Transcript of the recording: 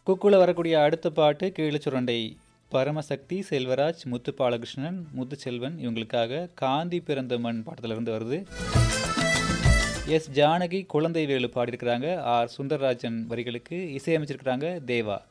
குக்குல வரக்கூடிய அடுத்த பாட்டு கீழச்சுரண்டை பரமசக்தி, செல்வராஜ், முத்து பாலகிருஷ்ணன், முத்துச்செல்வன் இவங்களுக்காக காந்தி பிறந்த மண் பாடத்திலிருந்து வருது. எஸ் ஜானகி குழந்தை வேலு பாடியிருக்கிறாங்க. ஆர் சுந்தரராஜன் வரிகளுக்கு இசையமைச்சிருக்கிறாங்க தேவா.